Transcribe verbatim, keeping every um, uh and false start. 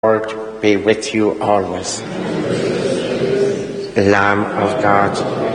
Lord be with you always. Lamb of God,